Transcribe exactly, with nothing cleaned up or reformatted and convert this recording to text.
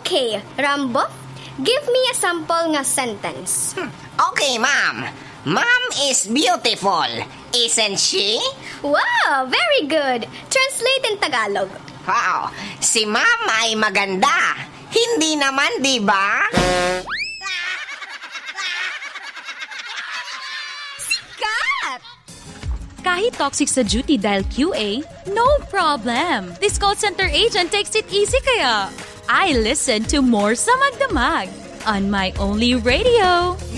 Okay, Rambo, give me a sample nga sentence. Okay, ma'am. Ma'am is beautiful, isn't she? Wow, very good. Translate in Tagalog. Wow, si ma'am ay maganda. Hindi naman, di ba? Cut! Kahit toxic sa duty dahil Q A, no problem. This call center agent takes it easy kaya. I listen to more sa Magdamag on my only radio.